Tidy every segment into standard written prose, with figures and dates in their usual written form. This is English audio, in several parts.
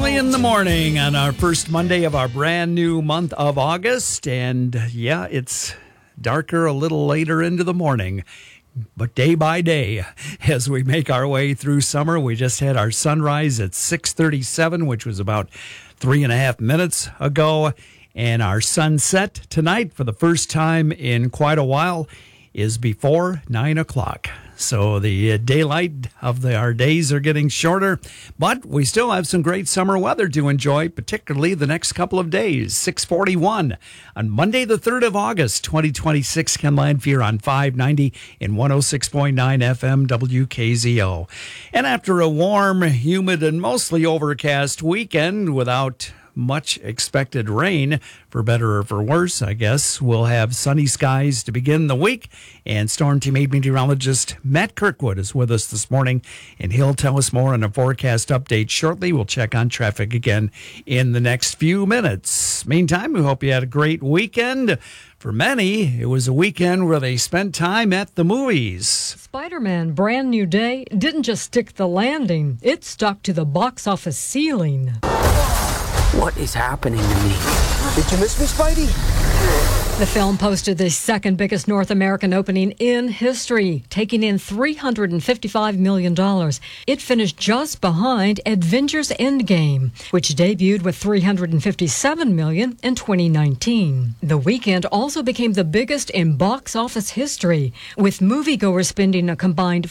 Early in the morning on our first Monday of our brand new month of August. And yeah, it's darker a little later into the morning. But day by day, as we make our way through summer, we just had our sunrise at 6:37, which was about 3.5 minutes ago. And our sunset tonight, for the first time in quite a while, is before 9 o'clock. So the daylight of our days are getting shorter, but we still have some great summer weather to enjoy, particularly the next couple of days. 6:41 on Monday, the 3rd of August, 2026. Ken Landfear on 590 and 106.9 FM WKZO. And after a warm, humid, and mostly overcast weekend without much expected rain, for better or for worse, I guess, we'll have sunny skies to begin the week. And Storm Team 8 meteorologist Matt Kirkwood is with us this morning, and he'll tell us more on a forecast update shortly. We'll check on traffic again in the next few minutes. Meantime, we hope you had a great weekend. For many, it was a weekend where they spent time at the movies. Spider-Man Brand New Day didn't just stick the landing, it stuck to the box office ceiling. What is happening to me? Did you miss me, Spidey? The film posted the second biggest North American opening in history, taking in $355 million. It finished just behind Avengers Endgame, which debuted with $357 million in 2019. The weekend also became the biggest in box office history, with moviegoers spending a combined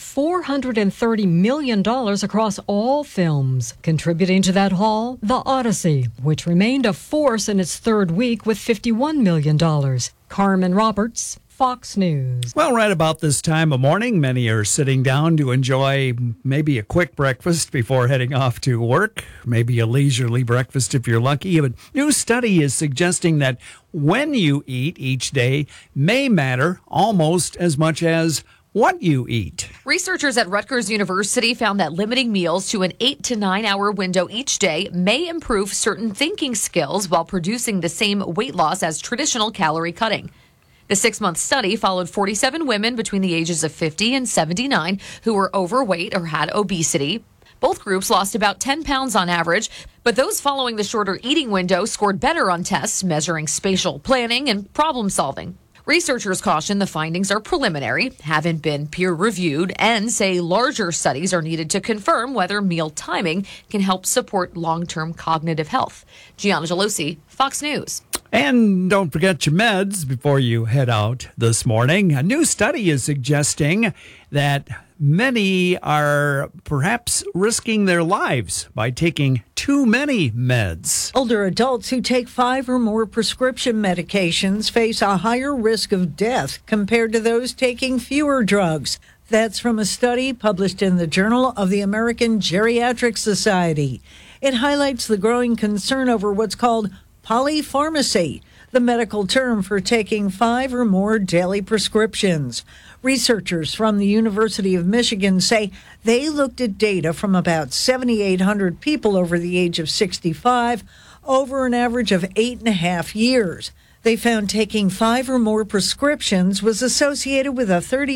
$430 million across all films. Contributing to that haul, The Odyssey, which remained a force in its third week with $51 million. Carmen Roberts, Fox News. Well, right about this time of morning, many are sitting down to enjoy maybe a quick breakfast before heading off to work, maybe a leisurely breakfast if you're lucky. A new study is suggesting that when you eat each day may matter almost as much as what you eat. Researchers at Rutgers University found that limiting meals to an 8 to 9 hour window each day may improve certain thinking skills while producing the same weight loss as traditional calorie cutting. The 6-month study followed 47 women between the ages of 50 and 79 who were overweight or had obesity. Both groups lost about 10 pounds on average, but those following the shorter eating window scored better on tests measuring spatial planning and problem solving. Researchers caution the findings are preliminary, haven't been peer-reviewed, and say larger studies are needed to confirm whether meal timing can help support long-term cognitive health. Gianna Gelosi, Fox News. And don't forget your meds before you head out this morning. A new study is suggesting that many are perhaps risking their lives by taking too many meds. Older adults who take 5 or more prescription medications face a higher risk of death compared to those taking fewer drugs. That's from a study published in the Journal of the American Geriatric Society. It highlights the growing concern over what's called polypharmacy, the medical term for taking 5 or more daily prescriptions. Researchers from the University of Michigan say they looked at data from about 7,800 people over the age of 65 over an average of 8.5 years. They found taking 5 or more prescriptions was associated with a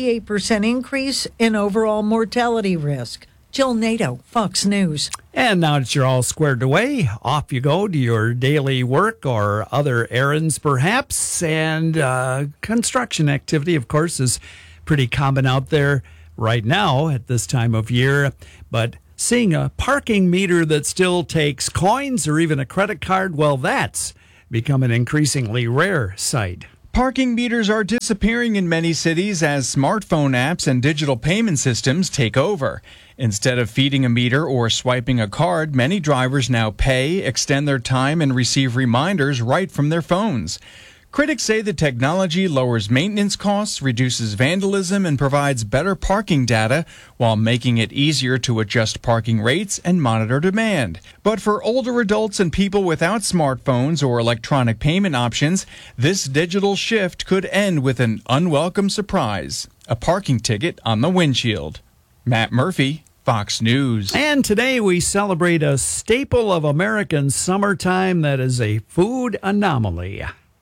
38% increase in overall mortality risk. Jill Nato, Fox News. And now that you're all squared away, off you go to your daily work or other errands, perhaps. And construction activity, of course, is pretty common out there right now at this time of year. But seeing a parking meter that still takes coins or even a credit card, well, that's become an increasingly rare sight. Parking meters are disappearing in many cities as smartphone apps and digital payment systems take over. Instead of feeding a meter or swiping a card, many drivers now pay, extend their time, and receive reminders right from their phones. Critics say the technology lowers maintenance costs, reduces vandalism, and provides better parking data while making it easier to adjust parking rates and monitor demand. But for older adults and people without smartphones or electronic payment options, this digital shift could end with an unwelcome surprise: a parking ticket on the windshield. Matt Murphy, Fox News. And today we celebrate a staple of American summertime that is a food anomaly.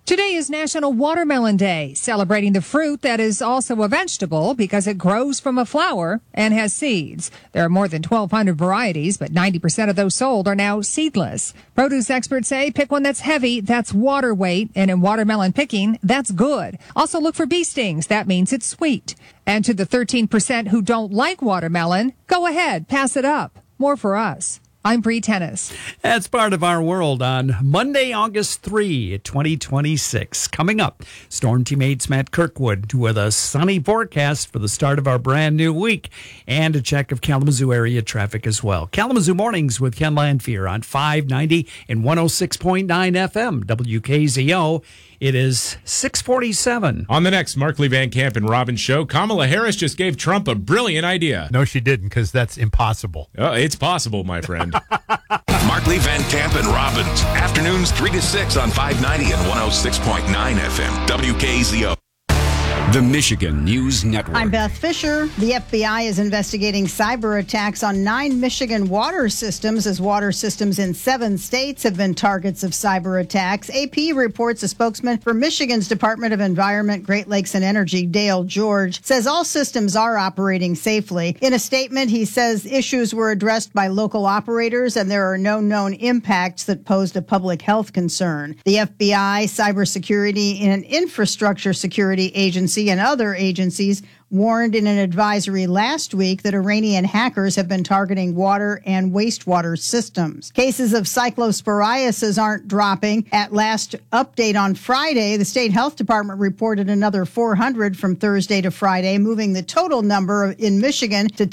Today is National Watermelon Day, celebrating the fruit that is also a vegetable because it grows from a flower and has seeds. There are more than 1,200 varieties, but 90% of those sold are now seedless. Produce experts say pick one that's heavy, that's water weight, and in watermelon picking, that's good. Also look for bee stings. That means it's sweet. And to the 13% who don't like watermelon, go ahead, pass it up. More for us. I'm Bree Tennis. That's part of our world on Monday, August 3, 2026. Coming up, Storm Teammates Matt Kirkwood with a sunny forecast for the start of our brand new week and a check of Kalamazoo area traffic as well. Kalamazoo Mornings with Ken Lanfear on 590 and 106.9 FM, WKZO. It is 6:47. On the next Markley Van Camp and Robbins show, Kamala Harris just gave Trump a brilliant idea. No, she didn't, because that's impossible. Oh, it's possible, my friend. Markley, Van Camp, and Robbins. Afternoons 3 to 6 on 590 and 106.9 FM. WKZO. The Michigan News Network. I'm Beth Fisher. The FBI is investigating cyber attacks on 9 Michigan water systems as water systems in 7 states have been targets of cyber attacks. AP reports a spokesman for Michigan's Department of Environment, Great Lakes and Energy, Dale George, says all systems are operating safely. In a statement, he says issues were addressed by local operators and there are no known impacts that posed a public health concern. The FBI, Cybersecurity and Infrastructure Security Agency and other agencies warned in an advisory last week that Iranian hackers have been targeting water and wastewater systems. Cases of cyclosporiasis aren't dropping. At last update on Friday, the state health department reported another 400 from Thursday to Friday, moving the total number in Michigan to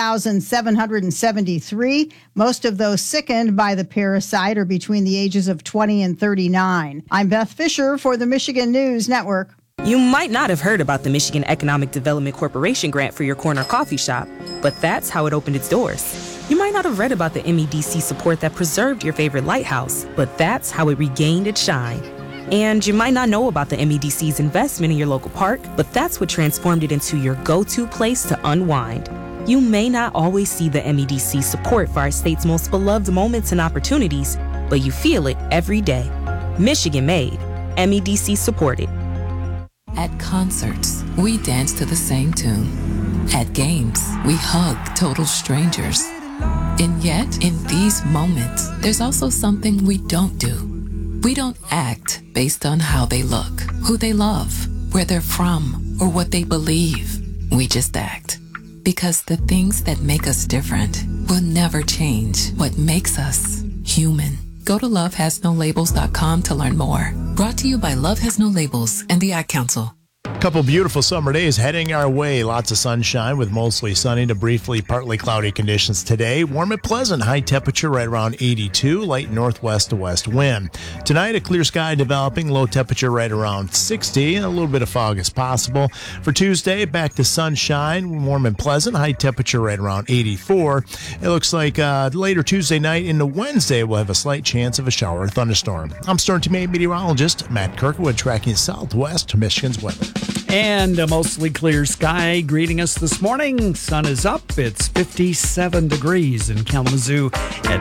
10,773. Most of those sickened by the parasite are between the ages of 20 and 39. I'm Beth Fisher for the Michigan News Network. You might not have heard about the Michigan Economic Development Corporation grant for your corner coffee shop, but that's how it opened its doors. You might not have read about the MEDC support that preserved your favorite lighthouse, but that's how it regained its shine. And you might not know about the MEDC's investment in your local park, but that's what transformed it into your go-to place to unwind. You may not always see the MEDC support for our state's most beloved moments and opportunities, but you feel it every day. Michigan made. MEDC supported. At concerts, we dance to the same tune. At games, we hug total strangers. And yet, in these moments, there's also something we don't do. We don't act based on how they look, who they love, where they're from, or what they believe. We just act. Because the things that make us different will never change what makes us human. Go to lovehasnolabels.com to learn more. Brought to you by Love Has No Labels and the Ad Council. Couple beautiful summer days heading our way. Lots of sunshine with mostly sunny to briefly partly cloudy conditions today. Warm and pleasant. High temperature right around 82. Light northwest to west wind. Tonight, a clear sky developing. Low temperature right around 60. And a little bit of fog is possible. For Tuesday, back to sunshine. Warm and pleasant. High temperature right around 84. It looks like later Tuesday night into Wednesday, we'll have a slight chance of a shower or thunderstorm. I'm Storm Teammate meteorologist Matt Kirkwood tracking southwest Michigan's weather. And a mostly clear sky greeting us this morning. Sun is up. It's 57 degrees in Kalamazoo at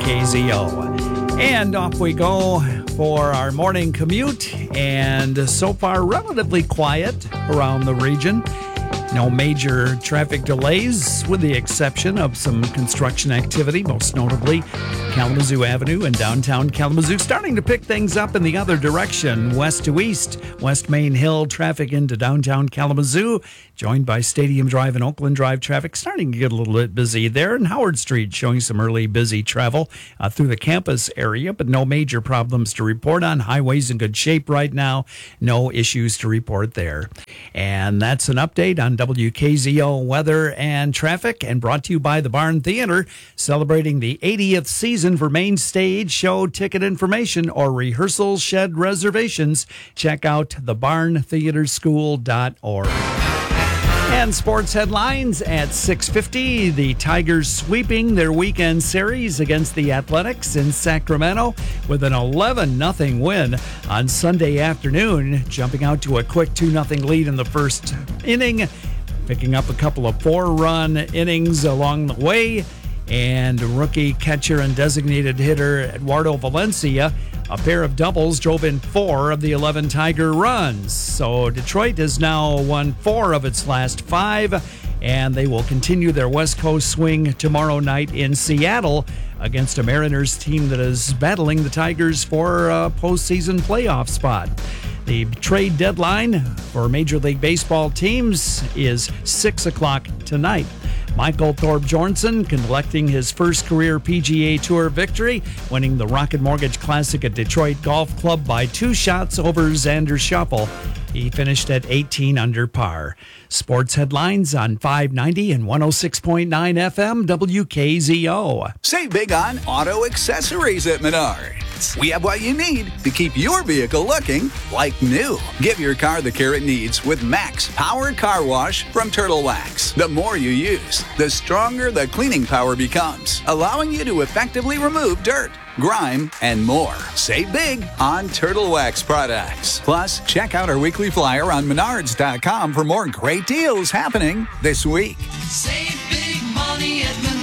WKZO. And off we go for our morning commute. And so far, relatively quiet around the region. No major traffic delays, with the exception of some construction activity, most notably Kalamazoo Avenue and downtown Kalamazoo. Starting to pick things up in the other direction, west to east. West Main Hill traffic into downtown Kalamazoo, joined by Stadium Drive and Oakland Drive traffic. Starting to get a little bit busy there. And Howard Street showing some early busy travel through the campus area, but no major problems to report on. Highways in good shape right now. No issues to report there. And that's an update on WKZO weather and traffic, and brought to you by the Barn Theater, celebrating the 80th season. For main stage show ticket information or rehearsal shed reservations, check out thebarntheaterschool.org. And sports headlines at 6:50. The Tigers sweeping their weekend series against the Athletics in Sacramento with an 11-0 win on Sunday afternoon, jumping out to a quick 2-0 lead in the first inning, picking up a couple of 4-run innings along the way. And rookie catcher and designated hitter Eduardo Valencia A pair of doubles drove in 4 of the 11 Tiger runs. So Detroit has now won 4 of its last 5, and they will continue their West Coast swing tomorrow night in Seattle against a Mariners team that is battling the Tigers for a postseason playoff spot. The trade deadline for Major League Baseball teams is 6 o'clock tonight. Michael Thorbjornsen collecting his first career PGA Tour victory, winning the Rocket Mortgage Classic at Detroit Golf Club by 2 shots over Xander Schauffele. He finished at 18 under par. Sports headlines on 590 and 106.9 FM WKZO. Save big on auto accessories at Menards. We have what you need to keep your vehicle looking like new. Give your car the care it needs with Max Power Car Wash from Turtle Wax. The more you use, the stronger the cleaning power becomes, allowing you to effectively remove dirt, grime, and more. Save big on Turtle Wax products. Plus, check out our weekly flyer on Menards.com for more great deals happening this week. Save big money at Menards.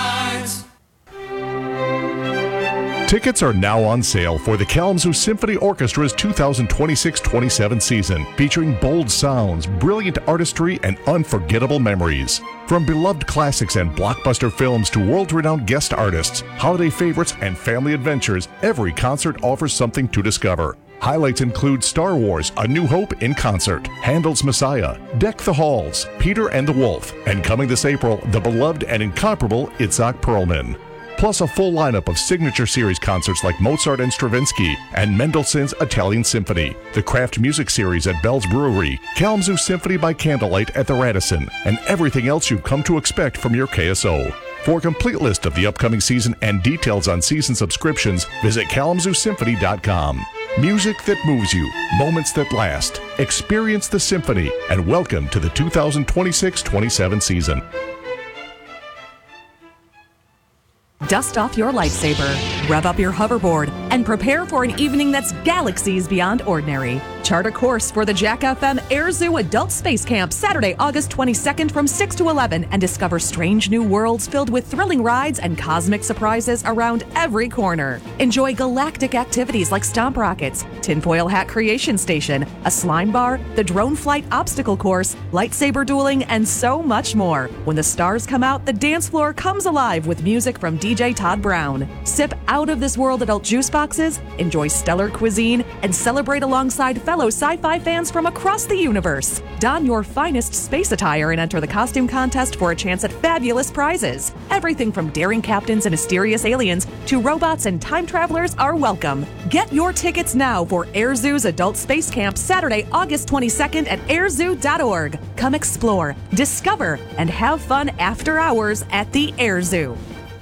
Tickets are now on sale for the Kalamazoo Symphony Orchestra's 2026-27 season, featuring bold sounds, brilliant artistry, and unforgettable memories. From beloved classics and blockbuster films to world-renowned guest artists, holiday favorites, and family adventures, every concert offers something to discover. Highlights include Star Wars: A New Hope in concert, Handel's Messiah, Deck the Halls, Peter and the Wolf, and coming this April, the beloved and incomparable Itzhak Perlman. Plus a full lineup of signature series concerts like Mozart and Stravinsky and Mendelssohn's Italian Symphony, the Craft Music Series at Bell's Brewery, Kalamazoo Symphony by Candlelight at the Radisson, and everything else you've come to expect from your KSO. For a complete list of the upcoming season and details on season subscriptions, visit KalamazooSymphony.com. Music that moves you, moments that last. Experience the symphony, and welcome to the 2026-27 season. Dust off your lightsaber, rev up your hoverboard, and prepare for an evening that's galaxies beyond ordinary. Chart a course for the Jack FM Air Zoo Adult Space Camp Saturday, August 22nd from 6 to 11 and discover strange new worlds filled with thrilling rides and cosmic surprises around every corner. Enjoy galactic activities like stomp rockets, tinfoil hat creation station, a slime bar, the drone flight obstacle course, lightsaber dueling, and so much more. When the stars come out, the dance floor comes alive with music from DJ Todd Brown. Sip out of this world adult juice boxes, enjoy stellar cuisine, and celebrate alongside fellow sci-fi fans from across the universe. Don your finest space attire and enter the costume contest for a chance at fabulous prizes. Everything from daring captains and mysterious aliens to robots and time travelers are welcome. Get your tickets now for Air Zoo's Adult Space Camp Saturday, August 22nd at airzoo.org. Come explore, discover, and have fun after hours at the Air Zoo.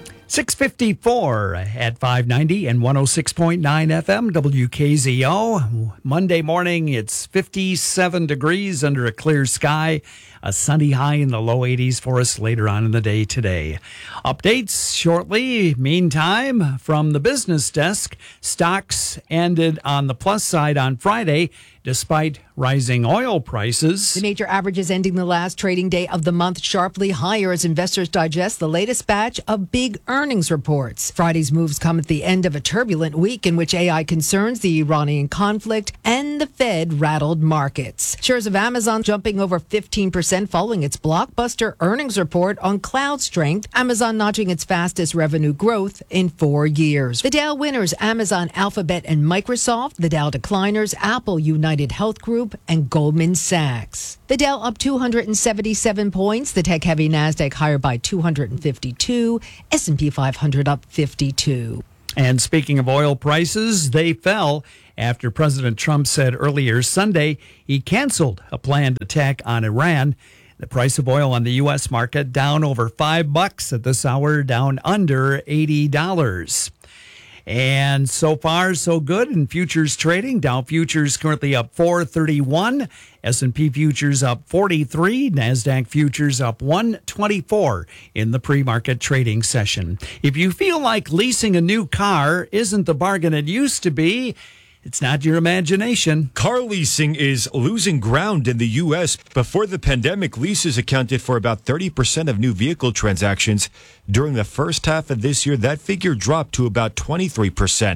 6:54 at 590 and 106.9 FM WKZO. Monday morning, it's 57 degrees under a clear sky. A sunny high in the low 80s for us later on in the day today. Updates shortly. Meantime, from the business desk, stocks ended on the plus side on Friday despite rising oil prices. The major averages ending the last trading day of the month sharply higher as investors digest the latest batch of big earnings reports. Friday's moves come at the end of a turbulent week in which AI concerns, the Iranian conflict, and the Fed rattled markets. Shares of Amazon jumping over 15% following its blockbuster earnings report on cloud strength, Amazon notching its fastest revenue growth in 4 years. The Dow winners, Amazon, Alphabet, and Microsoft. The Dow decliners, Apple, United Health Group, and Goldman Sachs. The Dow up 277 points, the tech-heavy Nasdaq higher by 252, S&P 500 up 52. And speaking of oil prices, they fell after President Trump said earlier Sunday he canceled a planned attack on Iran. The price of oil on the U.S. market down over $5 at this hour, down under $80. And so far, so good in futures trading. Dow futures currently up 431. S&P futures up 43. NASDAQ futures up 124 in the pre-market trading session. If you feel like leasing a new car isn't the bargain it used to be, it's not your imagination. Car leasing is losing ground in the U.S. Before the pandemic, leases accounted for about 30% of new vehicle transactions. During the first half of this year, that figure dropped to about 23%.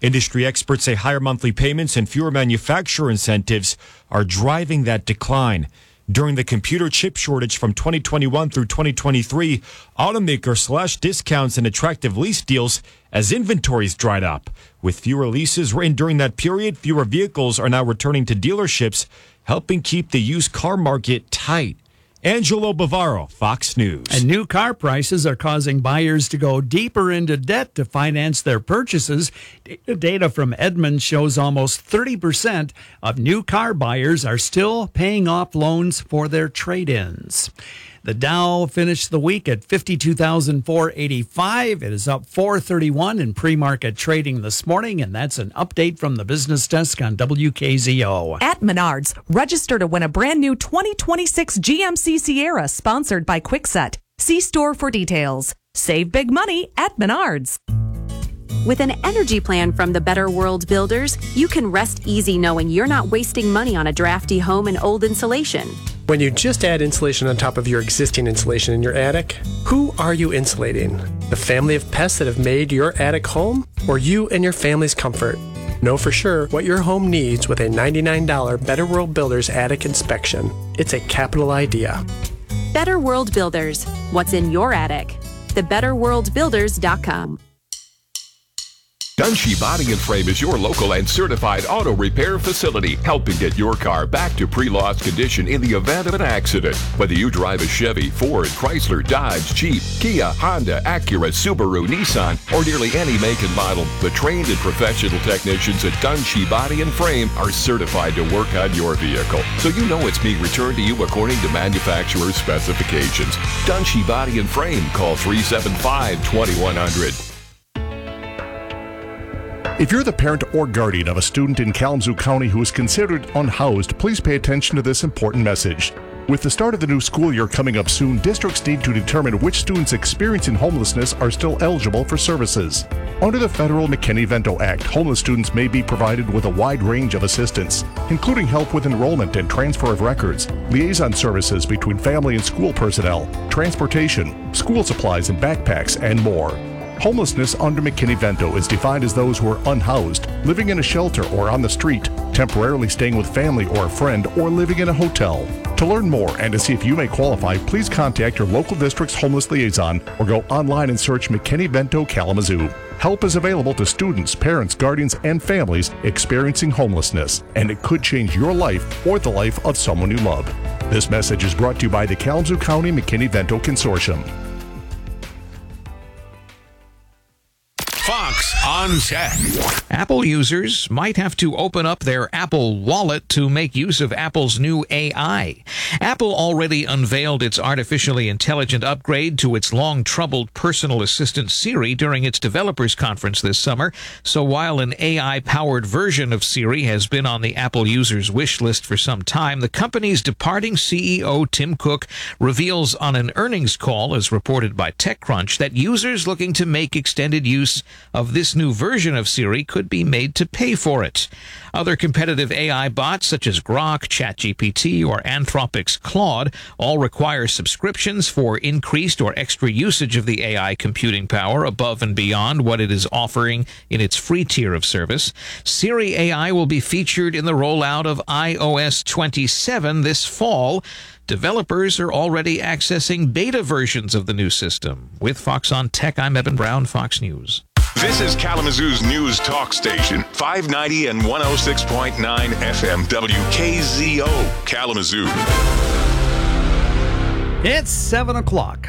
Industry experts say higher monthly payments and fewer manufacturer incentives are driving that decline. During the computer chip shortage from 2021 through 2023, automakers slashed discounts and attractive lease deals as inventories dried up. With fewer leases written during that period, fewer vehicles are now returning to dealerships, helping keep the used car market tight. Angelo Bavaro, Fox News. And new car prices are causing buyers to go deeper into debt to finance their purchases. Data from Edmunds shows almost 30% of new car buyers are still paying off loans for their trade-ins. The Dow finished the week at 52,485. It is up 431 in pre-market trading this morning, and that's an update from the business desk on WKZO. At Menards, register to win a brand new 2026 GMC Sierra sponsored by Kwikset. See store for details. Save big money at Menards. With an energy plan from the Better World Builders, you can rest easy knowing you're not wasting money on a drafty home and old insulation. When you just add insulation on top of your existing insulation in your attic, who are you insulating? The family of pests that have made your attic home, or you and your family's comfort? Know for sure what your home needs with a $99 Better World Builders attic inspection. It's a capital idea. Better World Builders. What's in your attic? TheBetterWorldBuilders.com. Dunshee Body and Frame is your local and certified auto repair facility, helping get your car back to pre-loss condition in the event of an accident. Whether you drive a Chevy, Ford, Chrysler, Dodge, Jeep, Kia, Honda, Acura, Subaru, Nissan, or nearly any make and model, the trained and professional technicians at Dunshee Body and Frame are certified to work on your vehicle, so you know it's being returned to you according to manufacturer's specifications. Dunshee Body and Frame. Call 375-2100. If you're the parent or guardian of a student in Kalamazoo County who is considered unhoused, please pay attention to this important message. With the start of the new school year coming up soon, districts need to determine which students experiencing homelessness are still eligible for services. Under the federal McKinney-Vento Act, homeless students may be provided with a wide range of assistance, including help with enrollment and transfer of records, liaison services between family and school personnel, transportation, school supplies and backpacks, and more. Homelessness under McKinney-Vento is defined as those who are unhoused, living in a shelter or on the street, temporarily staying with family or a friend, or living in a hotel. To learn more and to see if you may qualify, please contact your local district's homeless liaison or go online and search McKinney-Vento Kalamazoo. Help is available to students, parents, guardians, and families experiencing homelessness, and it could change your life or the life of someone you love. This message is brought to you by the Kalamazoo County McKinney-Vento Consortium. Fox on Tech. Apple users might have to open up their Apple Wallet to make use of Apple's new AI. Apple already unveiled its artificially intelligent upgrade to its long-troubled personal assistant Siri during its developers conference this summer. So while an AI-powered version of Siri has been on the Apple users' wish list for some time, the company's departing CEO Tim Cook reveals on an earnings call, as reported by TechCrunch, that users looking to make extended use of this new version of Siri could be made to pay for it. Other competitive AI bots such as Grok, ChatGPT, or Anthropic's Claude all require subscriptions for increased or extra usage of the AI computing power above and beyond what it is offering in its free tier of service. Siri AI will be featured in the rollout of iOS 27 this fall. Developers are already accessing beta versions of the new system. With Fox on Tech, I'm Evan Brown, Fox News. This is Kalamazoo's news talk station, 590 and 106.9 FM, WKZO, Kalamazoo. It's 7 o'clock.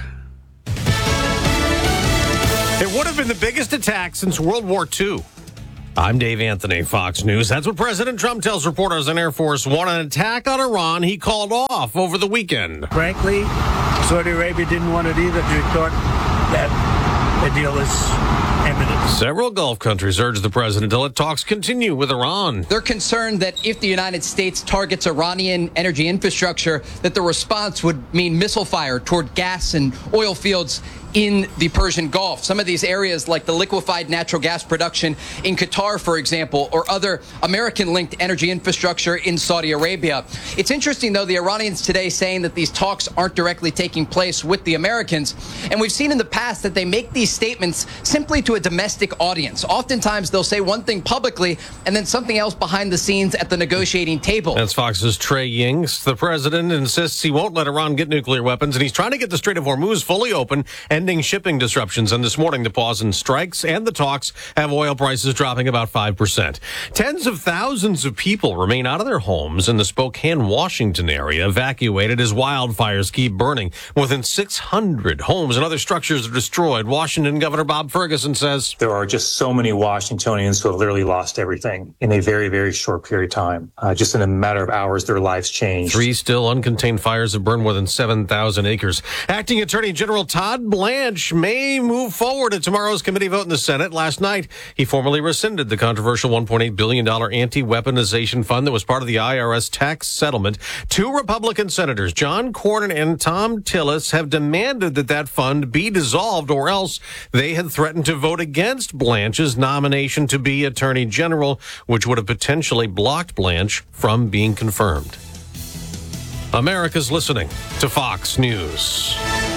It would have been the biggest attack since World War II. I'm Dave Anthony, Fox News. That's what President Trump tells reporters on Air Force One, an attack on Iran he called off over the weekend. Frankly, Saudi Arabia didn't want it either. They thought that the deal is imminent. Several Gulf countries urged the president to let talks continue with Iran. They're concerned that if the United States targets Iranian energy infrastructure, that the response would mean missile fire toward gas and oil fields in the Persian Gulf. Some of these areas, like the liquefied natural gas production in Qatar, for example, or other American-linked energy infrastructure in Saudi Arabia. It's interesting, though, the Iranians today saying that these talks aren't directly taking place with the Americans. And we've seen in the past that they make these statements simply to a domestic audience. Oftentimes, they'll say one thing publicly and then something else behind the scenes at the negotiating table. That's Fox's Trey Yingst. The president insists he won't let Iran get nuclear weapons, and he's trying to get the Strait of Hormuz fully open, ending shipping disruptions. And this morning, the pause in strikes and the talks have oil prices dropping about 5%. Tens of thousands of people remain out of their homes in the Spokane, Washington area, evacuated as wildfires keep burning. More than 600 homes and other structures are destroyed. Washington Governor Bob Ferguson says there are just so many Washingtonians who have literally lost everything in a very, very short period of time. Just in a matter of hours, their lives changed. 3 still uncontained fires have burned more than 7,000 acres. Acting Attorney General Todd Blanche may move forward at tomorrow's committee vote in the Senate. Last night, he formally rescinded the controversial $1.8 billion anti-weaponization fund that was part of the IRS tax settlement. 2 Republican senators, John Cornyn and Tom Tillis, have demanded that that fund be dissolved, or else they had threatened to vote against Blanche's nomination to be Attorney General, which would have potentially blocked Blanche from being confirmed. America's listening to Fox News.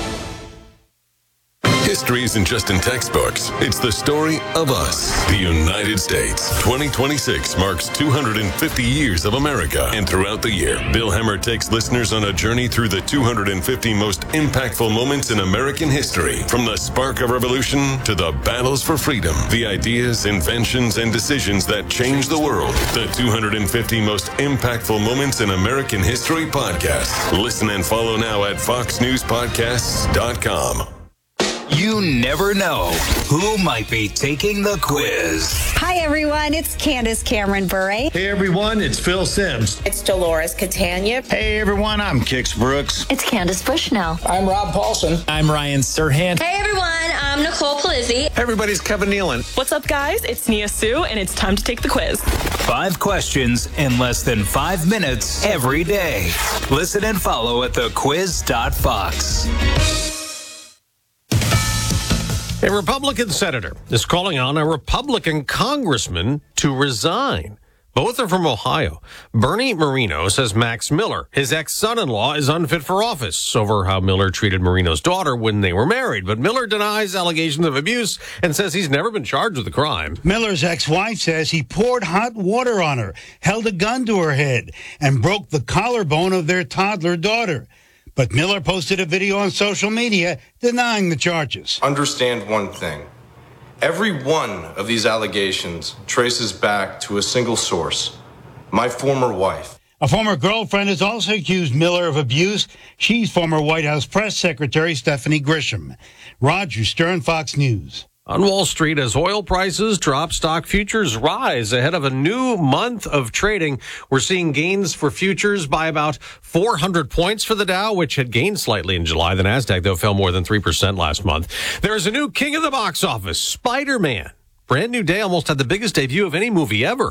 History isn't just in textbooks. It's the story of us, the United States. 2026 marks 250 years of America. And throughout the year, Bill Hemmer takes listeners on a journey through the 250 most impactful moments in American history. From the spark of revolution to the battles for freedom, the ideas, inventions, and decisions that changed the world. The 250 most impactful moments in American history podcast. Listen and follow now at foxnewspodcasts.com. You never know who might be taking the quiz. Hi, everyone. It's Candace Cameron Bure. Hey, everyone. It's Phil Sims. It's Dolores Catania. Hey, everyone. I'm Kix Brooks. It's Candace Bushnell. I'm Rob Paulson. I'm Ryan Serhant. Hey, everyone. I'm Nicole Polizzi. Everybody's Kevin Nealon. What's up, guys? It's Nia Sue, and it's time to take the quiz. 5 questions in less than 5 minutes every day. Listen and follow at thequiz.fox. A Republican senator is calling on a Republican congressman to resign. Both are from Ohio. Bernie Moreno says Max Miller, his ex-son-in-law, is unfit for office over how Miller treated Moreno's daughter when they were married. But Miller denies allegations of abuse and says he's never been charged with a crime. Miller's ex-wife says he poured hot water on her, held a gun to her head, and broke the collarbone of their toddler daughter. But Miller posted a video on social media denying the charges. Understand one thing. Every one of these allegations traces back to a single source, my former wife. A former girlfriend has also accused Miller of abuse. She's former White House press secretary Stephanie Grisham. Roger Stern, Fox News. On Wall Street, as oil prices drop, stock futures rise ahead of a new month of trading. We're seeing gains for futures by about 400 points for the Dow, which had gained slightly in July. The Nasdaq, though, fell more than 3% last month. There's a new king of the box office, Spider-Man. Brand new day, almost had the biggest debut of any movie ever.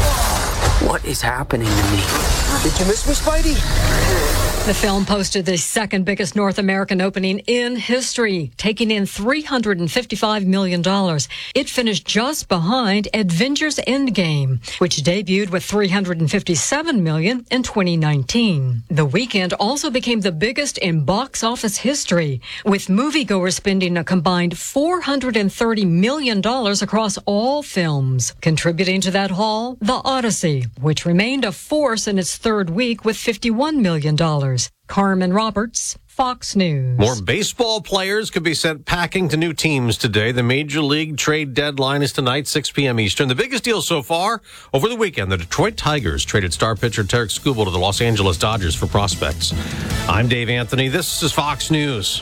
What is happening to me? Did you miss me, Spidey? The film posted the second biggest North American opening in history, taking in $355 million. It finished just behind Avengers Endgame, which debuted with $357 million in 2019. The weekend also became the biggest in box office history, with moviegoers spending a combined $430 million across all films. Contributing to that haul, The Odyssey, which remained a force in its third week with $51 million. Carmen Roberts, Fox News. More baseball players could be sent packing to new teams today. The Major League trade deadline is tonight, 6 p.m. Eastern. The biggest deal so far over the weekend, the Detroit Tigers traded star pitcher Tarek Skubal to the Los Angeles Dodgers for prospects. I'm Dave Anthony. This is Fox News.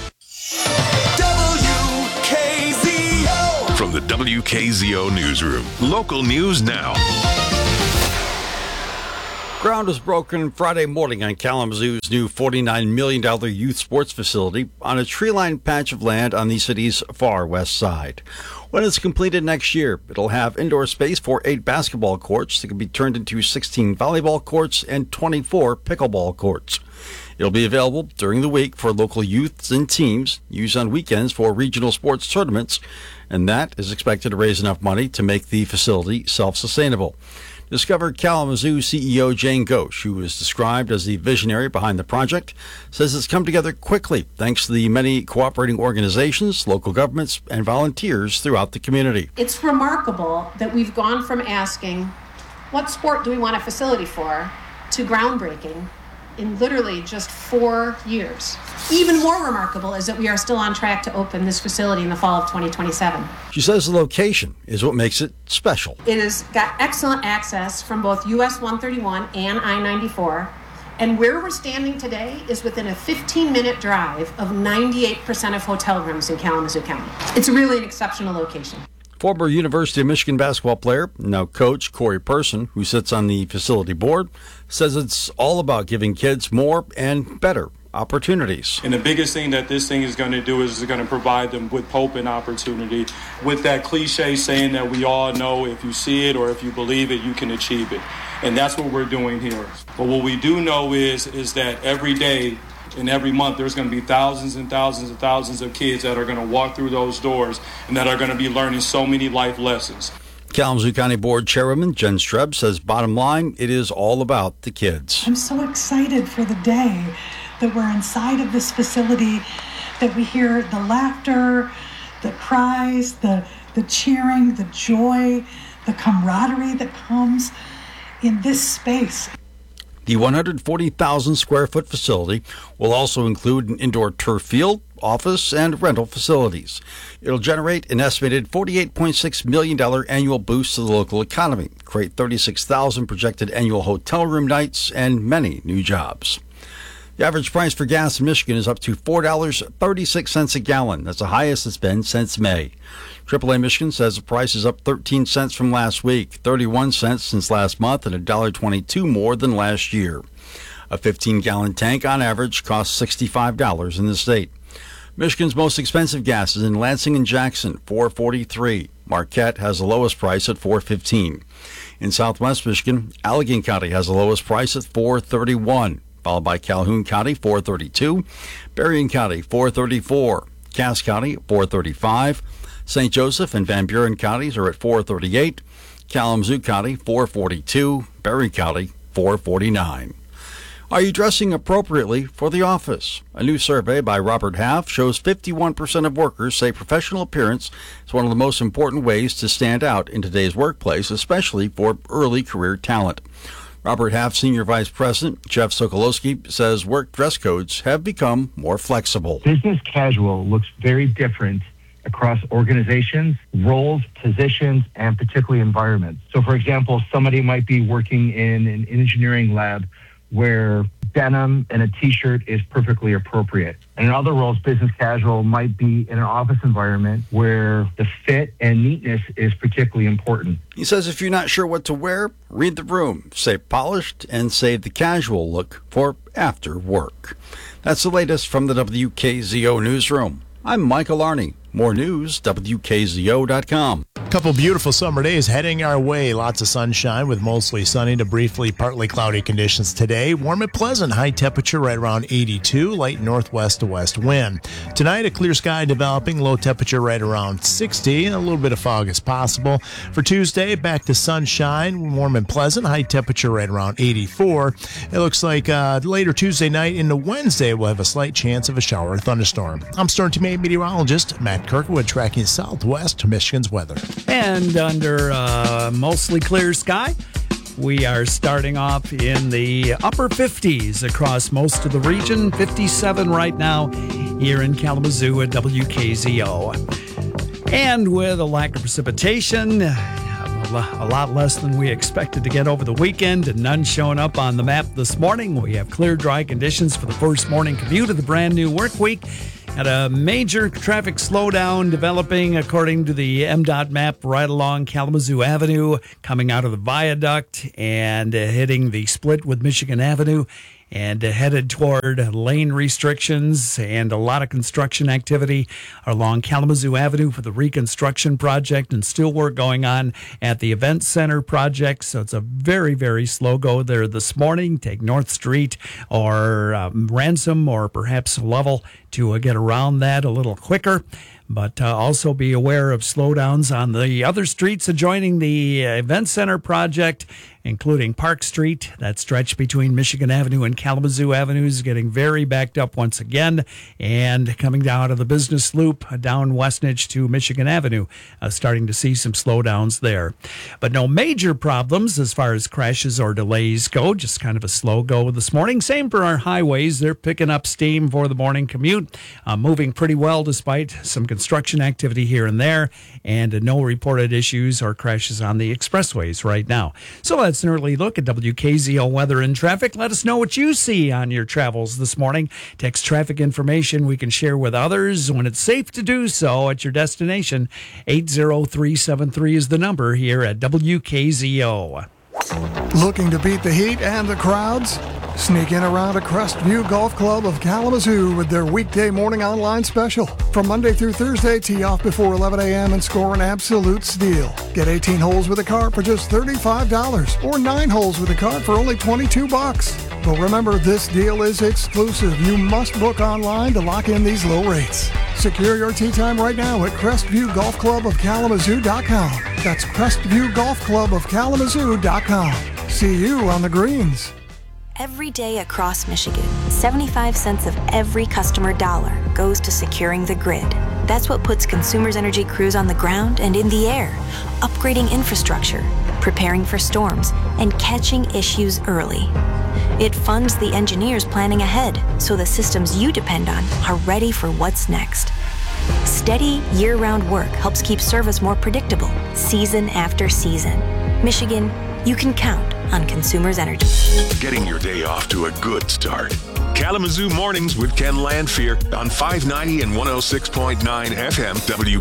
WKZO. From the WKZO Newsroom, local news now. Ground was broken Friday morning on Kalamazoo's new $49 million youth sports facility on a tree-lined patch of land on the city's far west side. When it's completed next year, it'll have indoor space for 8 basketball courts that can be turned into 16 volleyball courts and 24 pickleball courts. It'll be available during the week for local youths and teams, used on weekends for regional sports tournaments, and that is expected to raise enough money to make the facility self-sustainable. Discover Kalamazoo CEO Jane Ghosh, who is described as the visionary behind the project, says it's come together quickly thanks to the many cooperating organizations, local governments, and volunteers throughout the community. It's remarkable that we've gone from asking, what sport do we want a facility for, to groundbreaking in literally just 4 years. Even more remarkable is that we are still on track to open this facility in the fall of 2027. She says the location is what makes it special. It has got excellent access from both US 131 and I-94, and where we're standing today is within a 15-minute drive of 98% of hotel rooms in Kalamazoo County. It's really an exceptional location. Former University of Michigan basketball player, now coach Corey Person, who sits on the facility board, says it's all about giving kids more and better opportunities. And the biggest thing that this thing is going to do is it's going to provide them with hope and opportunity, with that cliche saying that we all know if you see it or if you believe it, you can achieve it. And that's what we're doing here. But what we do know is that every day and every month there's going to be thousands and thousands and thousands of kids that are going to walk through those doors and that are going to be learning so many life lessons. Kalamazoo County Board Chairwoman Jen Streb says bottom line, it is all about the kids. I'm so excited for the day that we're inside of this facility, that we hear the laughter, the cries, the cheering, the joy, the camaraderie that comes in this space. The 140,000 square foot facility will also include an indoor turf field, office, and rental facilities. It'll generate an estimated $48.6 million annual boost to the local economy, create 36,000 projected annual hotel room nights, and many new jobs. The average price for gas in Michigan is up to $4.36 a gallon. That's the highest it's been since May. AAA Michigan says the price is up 13 cents from last week, 31 cents since last month, and $1.22 more than last year. A 15-gallon tank on average costs $65 in the state. Michigan's most expensive gas is in Lansing and Jackson, $4.43. Marquette has the lowest price at $4.15. In Southwest Michigan, Allegheny County has the lowest price at $4.31. Followed by Calhoun County, $4.32, Berrien County, $4.34, Cass County, $4.35, St. Joseph and Van Buren counties are at $4.38, Kalamazoo County, $4.42, Berry County, $4.49. Are you dressing appropriately for the office? A new survey by Robert Half shows 51% of workers say professional appearance is one of the most important ways to stand out in today's workplace, especially for early career talent. Robert Half, Senior Vice President Jeff Sokolowski, says work dress codes have become more flexible. Business casual looks very different across organizations, roles, positions, and particularly environments. So, for example, somebody might be working in an engineering lab where denim and a T-shirt is perfectly appropriate. And in other roles, business casual might be in an office environment where the fit and neatness is particularly important. He says if you're not sure what to wear, read the room, stay polished, and save the casual look for after work. That's the latest from the WKZO Newsroom. I'm Michael Arney. More news, WKZO.com. Couple beautiful summer days heading our way. Lots of sunshine with mostly sunny to briefly partly cloudy conditions today. Warm and pleasant. High temperature right around 82. Light northwest to west wind. Tonight, a clear sky developing. Low temperature right around 60. And a little bit of fog is possible. For Tuesday, back to sunshine. Warm and pleasant. High temperature right around 84. It looks like later Tuesday night into Wednesday, we'll have a slight chance of a shower or thunderstorm. I'm Storm Team meteorologist Matt Kirkwood tracking southwest Michigan's weather. And under mostly clear sky, we are starting off in the upper 50s across most of the region. 57 right now here in Kalamazoo at WKZO. And with a lack of precipitation, a lot less than we expected to get over the weekend, and none showing up on the map this morning. We have clear, dry conditions for the first morning commute of the brand new work week. Had a major traffic slowdown developing according to the MDOT map right along Kalamazoo Avenue, coming out of the viaduct and hitting the split with Michigan Avenue, and headed toward lane restrictions and a lot of construction activity along Kalamazoo Avenue for the reconstruction project, and still work going on at the Event Center project. So it's a very, very slow go there this morning. Take North Street or Ransom or perhaps Lovell to get around that a little quicker. But also be aware of slowdowns on the other streets adjoining the Event Center project, including Park Street. That stretch between Michigan Avenue and Kalamazoo Avenue is getting very backed up once again. And coming down to the business loop down Westnedge to Michigan Avenue, starting to see some slowdowns there. But no major problems as far as crashes or delays go. Just kind of a slow go this morning. Same for our highways. They're picking up steam for the morning commute. Moving pretty well despite some construction activity here and there, and no reported issues or crashes on the expressways right now. So that's an early look at WKZO weather and traffic. Let us know what you see on your travels this morning. Text traffic information we can share with others when it's safe to do so at your destination. 80373 is the number here at WKZO. Looking to beat the heat and the crowds? Sneak in around a Crestview Golf Club of Kalamazoo with their weekday morning online special. From Monday through Thursday, tee off before 11 a.m. and score an absolute steal. Get 18 holes with a cart for just $35 or 9 holes with a cart for only $22. But remember, this deal is exclusive. You must book online to lock in these low rates. Secure your tee time right now at CrestviewGolfClubOfKalamazoo.com. That's CrestviewGolfClubOfKalamazoo.com. See you on the greens. Every day across Michigan, 75 cents of every customer dollar goes to securing the grid. That's what puts Consumers Energy crews on the ground and in the air, upgrading infrastructure, preparing for storms, and catching issues early. It funds the engineers planning ahead so the systems you depend on are ready for what's next. Steady, year-round work helps keep service more predictable, season after season. Michigan, you can count on Consumers Energy. Getting your day off to a good start. Kalamazoo Mornings with Ken Landfear on 590 and 106.9 FM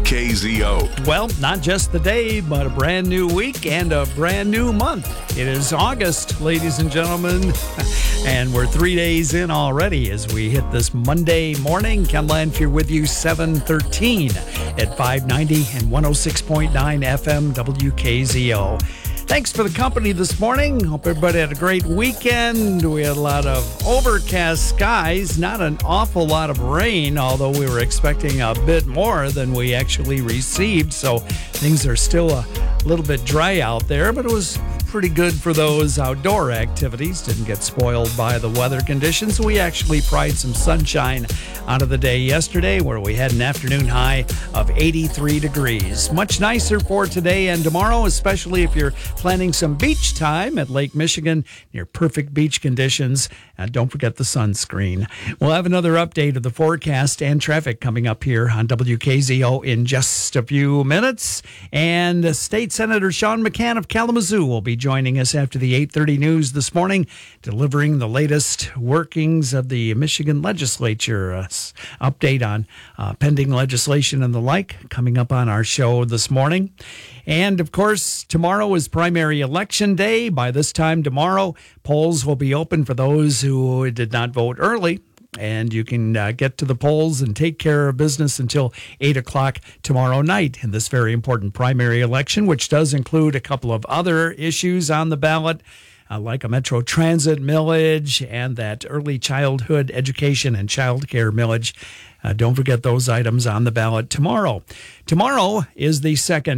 WKZO. Well, not just the day, but a brand new week and a brand new month. It is August, ladies and gentlemen, and we're 3 days in already as we hit this Monday morning. Ken Landfear with you, 7:13 at 590 and 106.9 FM WKZO. Thanks for the company this morning. Hope everybody had a great weekend. We had a lot of overcast skies, not an awful lot of rain, although we were expecting a bit more than we actually received. So things are still a little bit dry out there, but it was pretty good for those outdoor activities. Didn't get spoiled by the weather conditions. We actually pried some sunshine out of the day yesterday, where we had an afternoon high of 83 degrees. Much nicer for today and tomorrow, especially if you're planning some beach time at Lake Michigan, near perfect beach conditions. And don't forget the sunscreen. We'll have another update of the forecast and traffic coming up here on WKZO in just a few minutes. And State Senator Sean McCann of Kalamazoo will be joining us after the 8:30 news this morning, delivering the latest workings of the Michigan legislature. Update on pending legislation and the like coming up on our show this morning. And, of course, tomorrow is primary election day. By this time tomorrow, polls will be open for those who did not vote early. And you can get to the polls and take care of business until 8 o'clock tomorrow night in this very important primary election, which does include a couple of other issues on the ballot, like a Metro Transit millage and that early childhood education and child care millage. Don't forget those items on the ballot tomorrow. Tomorrow is the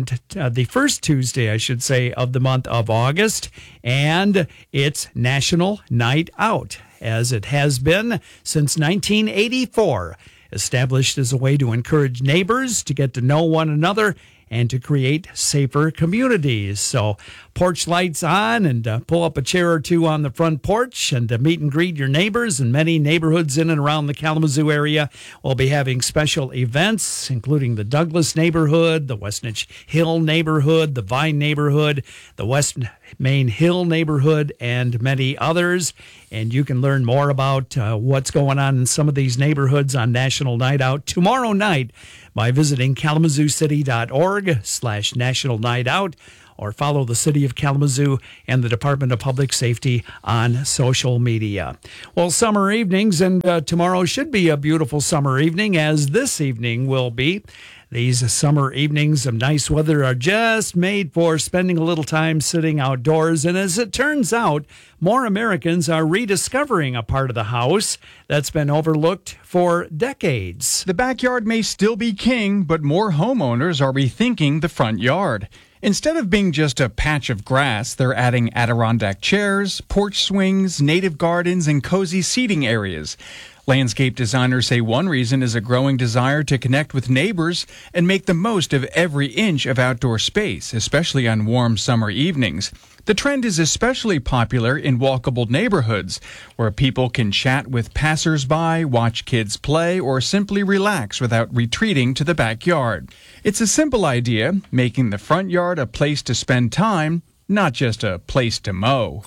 first Tuesday, I should say, of the month of August, and it's National Night Out, as it has been since 1984, established as a way to encourage neighbors to get to know one another and to create safer communities. So porch lights on and pull up a chair or two on the front porch and meet and greet your neighbors. And many neighborhoods in and around the Kalamazoo area will be having special events, including the Douglas neighborhood, the Westnedge Hill neighborhood, the Vine neighborhood, the West Main Hill neighborhood, and many others. And you can learn more about what's going on in some of these neighborhoods on National Night Out tomorrow night by visiting kalamazooCity.org/National Night Out, or follow the City of Kalamazoo and the Department of Public Safety on social media. Well, summer evenings, and tomorrow should be a beautiful summer evening, as this evening will be. These summer evenings of nice weather are just made for spending a little time sitting outdoors. And as it turns out, more Americans are rediscovering a part of the house that's been overlooked for decades. The backyard may still be king, but more homeowners are rethinking the front yard. Instead of being just a patch of grass, they're adding Adirondack chairs, porch swings, native gardens, and cozy seating areas. Landscape designers say one reason is a growing desire to connect with neighbors and make the most of every inch of outdoor space, especially on warm summer evenings. The trend is especially popular in walkable neighborhoods, where people can chat with passersby, watch kids play, or simply relax without retreating to the backyard. It's a simple idea, making the front yard a place to spend time, not just a place to mow.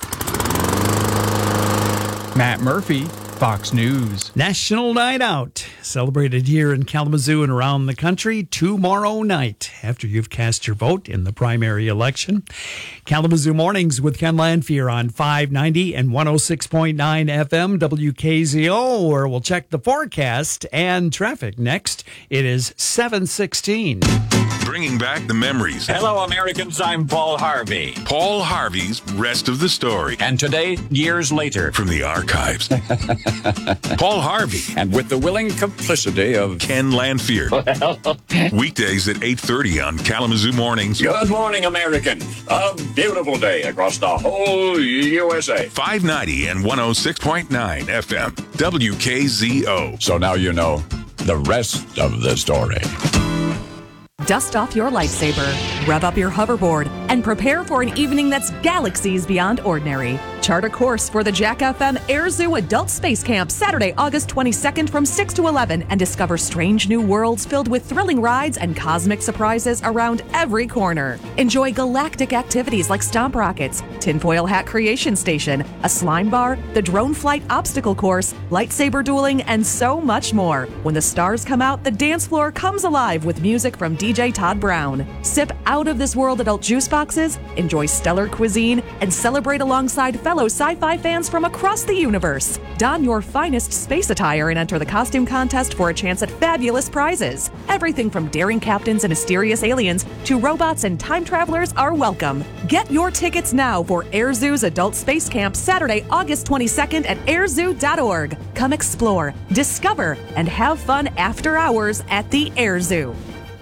Matt Murphy, Fox News. National Night Out, celebrated here in Kalamazoo and around the country tomorrow night after you've cast your vote in the primary election. Kalamazoo Mornings with Ken Lanfear on 590 and 106.9 FM WKZO, where we'll check the forecast and traffic next. It is 7:16. Bringing back the memories. Hello, Americans. I'm Paul Harvey. Paul Harvey's Rest of the Story. And today, years later. From the archives. Paul Harvey. And with the willing complicity of Ken Lanfear. Weekdays at 8:30 on Kalamazoo Mornings. Good morning, Americans. A beautiful day across the whole USA. 590 and 106.9 FM WKZO. So now you know the rest of the story. Dust off your lightsaber, rev up your hoverboard, and prepare for an evening that's galaxies beyond ordinary. Chart a course for the Jack FM Air Zoo Adult Space Camp Saturday, August 22nd from 6 to 11 and discover strange new worlds filled with thrilling rides and cosmic surprises around every corner. Enjoy galactic activities like stomp rockets, tinfoil hat creation station, a slime bar, the drone flight obstacle course, lightsaber dueling, and so much more. When the stars come out, the dance floor comes alive with music from DJ Todd Brown. Sip out of this world adult juice boxes, enjoy stellar cuisine, and celebrate alongside fellow sci-fi fans from across the universe. Don your finest space attire and enter the costume contest for a chance at fabulous prizes. Everything from daring captains and mysterious aliens to robots and time travelers are welcome. Get your tickets now for Air Zoo's Adult Space Camp Saturday, August 22nd at airzoo.org. Come explore, discover, and have fun after hours at the Air Zoo.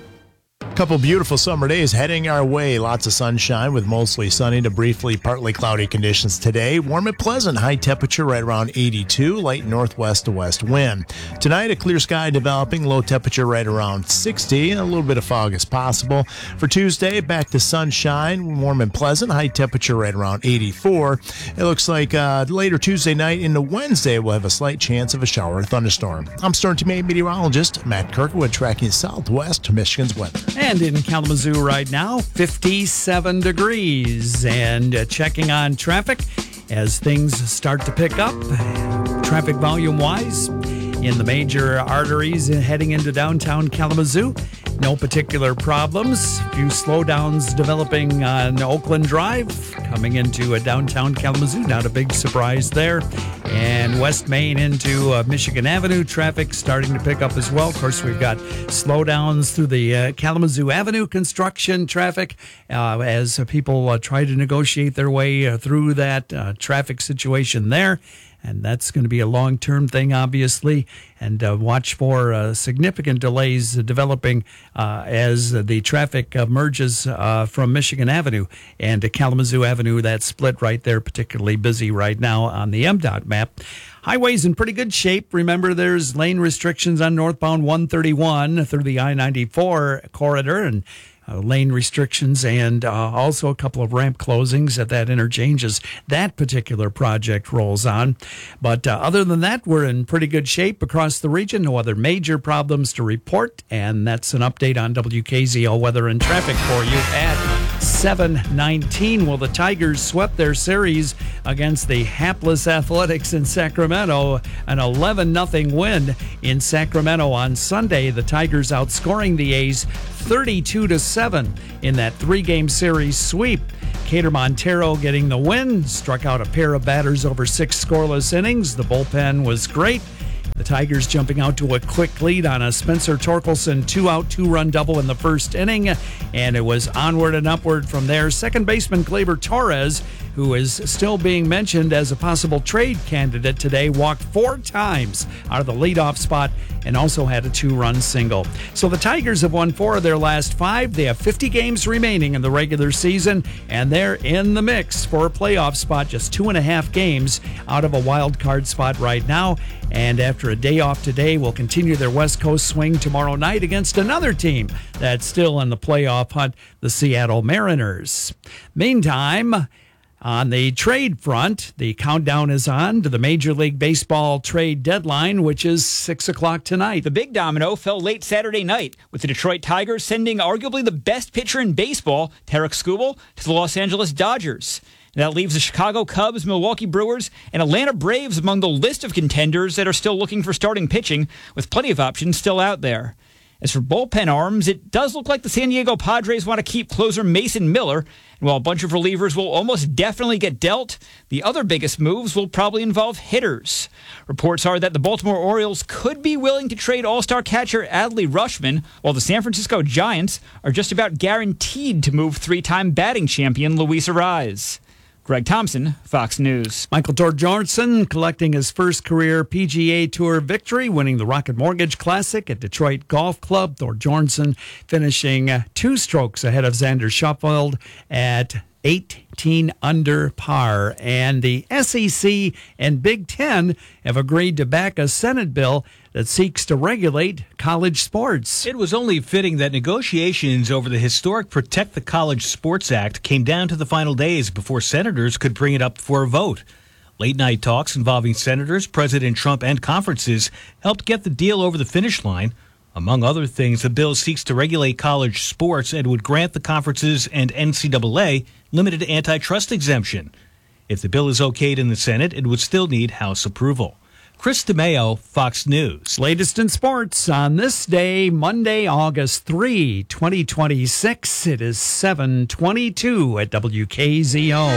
Couple beautiful summer days heading our way. Lots of sunshine with mostly sunny to briefly partly cloudy conditions today. Warm and pleasant. High temperature right around 82. Light northwest to west wind. Tonight, a clear sky developing. Low temperature right around 60. A little bit of fog is possible. For Tuesday, back to sunshine. Warm and pleasant. High temperature right around 84. It looks like later Tuesday night into Wednesday, we'll have a slight chance of a shower or thunderstorm. I'm Storm Team 8 meteorologist Matt Kirkwood, tracking southwest to Michigan's weather. And in Kalamazoo right now, 57 degrees. And checking on traffic as things start to pick up, traffic volume-wise, in the major arteries heading into downtown Kalamazoo. No particular problems. A few slowdowns developing on Oakland Drive coming into downtown Kalamazoo. Not a big surprise there. And West Main into Michigan Avenue. Traffic starting to pick up as well. Of course, we've got slowdowns through the Kalamazoo Avenue construction traffic as people try to negotiate their way through that traffic situation there. And that's going to be a long-term thing, obviously. And watch for significant delays developing as the traffic merges from Michigan Avenue and to Kalamazoo Avenue. That split right there, particularly busy right now on the MDOT map. Highways in pretty good shape. Remember, there's lane restrictions on northbound 131 through the I-94 corridor, and lane restrictions and also a couple of ramp closings at that interchange as that particular project rolls on. But other than that, we're in pretty good shape across the region. No other major problems to report. And that's an update on WKZO weather and traffic for you at 7:19. Well, the Tigers swept their series against the hapless Athletics in Sacramento, an 11-0 win in Sacramento on Sunday. The Tigers outscoring the A's 32-7 in that three-game series sweep. Cater Montero getting the win, struck out a pair of batters over 6 scoreless innings. The bullpen was great. The Tigers jumping out to a quick lead on a Spencer Torkelson 2-out, 2-run double in the first inning, and it was onward and upward from there. Second baseman Gleyber Torres, who is still being mentioned as a possible trade candidate today, walked 4 times out of the leadoff spot and also had a 2-run single. So the Tigers have won 4 of their last 5. They have 50 games remaining in the regular season, and they're in the mix for a playoff spot, just 2.5 games out of a wild card spot right now. And after a day off today, will continue their West Coast swing tomorrow night against another team that's still in the playoff hunt, the Seattle Mariners. Meantime, on the trade front, the countdown is on to the Major League Baseball trade deadline, which is 6 o'clock tonight. The big domino fell late Saturday night, with the Detroit Tigers sending arguably the best pitcher in baseball, Tarek Skubal, to the Los Angeles Dodgers. That leaves the Chicago Cubs, Milwaukee Brewers, and Atlanta Braves among the list of contenders that are still looking for starting pitching, with plenty of options still out there. As for bullpen arms, it does look like the San Diego Padres want to keep closer Mason Miller, and while a bunch of relievers will almost definitely get dealt, the other biggest moves will probably involve hitters. Reports are that the Baltimore Orioles could be willing to trade all-star catcher Adley Rutschman, while the San Francisco Giants are just about guaranteed to move 3-time batting champion Luis Arraez. Greg Thompson, Fox News. Michael Thorbjornsen collecting his first career PGA Tour victory, winning the Rocket Mortgage Classic at Detroit Golf Club. Thorbjornsen finishing 2 strokes ahead of Xander Schauffele at 18 under par. And the SEC and Big Ten have agreed to back a Senate bill that seeks to regulate college sports. It was only fitting that negotiations over the historic Protect the College Sports Act came down to the final days before senators could bring it up for a vote. Late-night talks involving senators, President Trump, and conferences helped get the deal over the finish line. Among other things, the bill seeks to regulate college sports and would grant the conferences and NCAA limited antitrust exemption. If the bill is okayed in the Senate, it would still need House approval. Chris DeMeo, Fox News. Latest in sports on this day, Monday, August 3, 2026. It is 7:22 at WKZO.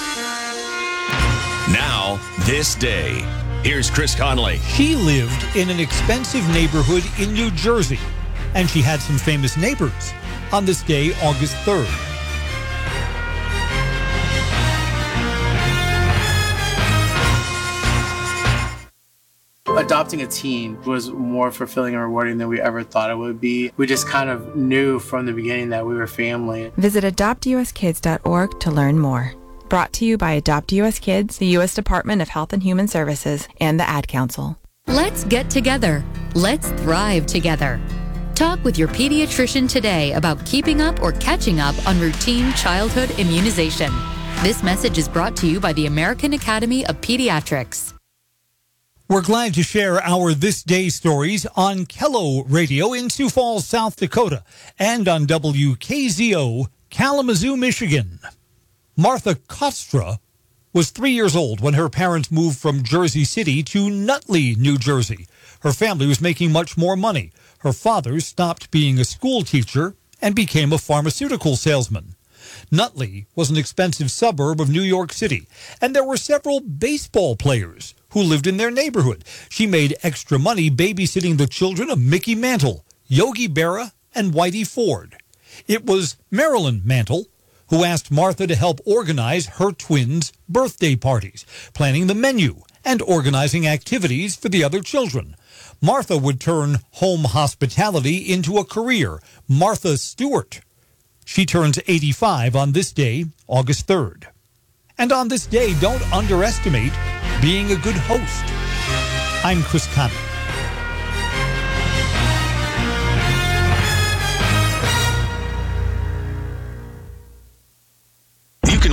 Now, this day. Here's Chris Conley. She lived in an expensive neighborhood in New Jersey, and she had some famous neighbors on this day, August 3rd. Adopting a teen was more fulfilling and rewarding than we ever thought it would be. We just kind of knew from the beginning that we were family. Visit adoptuskids.org to learn more. Brought to you by Adopt US Kids, the U.S. Department of Health and Human Services, and the Ad Council. Let's get together. Let's thrive together. Talk with your pediatrician today about keeping up or catching up on routine childhood immunization. This message is brought to you by the American Academy of Pediatrics. We're glad to share our This Day stories on Kello Radio in Sioux Falls, South Dakota, and on WKZO, Kalamazoo, Michigan. Martha Kostra was 3 years old when her parents moved from Jersey City to Nutley, New Jersey. Her family was making much more money. Her father stopped being a school teacher and became a pharmaceutical salesman. Nutley was an expensive suburb of New York City, and there were several baseball players who lived in their neighborhood. She made extra money babysitting the children of Mickey Mantle, Yogi Berra, and Whitey Ford. It was Marilyn Mantle who asked Martha to help organize her twins' birthday parties, planning the menu and organizing activities for the other children. Martha would turn home hospitality into a career. Martha Stewart. She turns 85 on this day, August 3rd. And on this day, don't underestimate being a good host. I'm Chris Conley.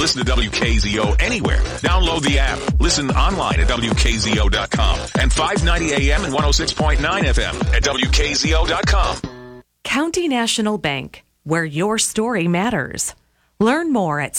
Listen to WKZO anywhere. Download the app. Listen online at WKZO.com and 590 AM and 106.9 FM at WKZO.com. County National Bank, where your story matters. Learn more at